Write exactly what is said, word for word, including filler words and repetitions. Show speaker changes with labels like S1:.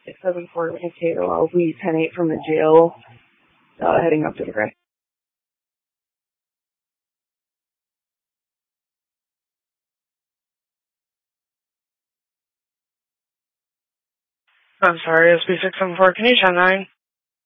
S1: six seven four Mankato. I'll be ten eight from the jail, uh, heading up to the Gray. I'm sorry, S B six seven four. Can you ten nine?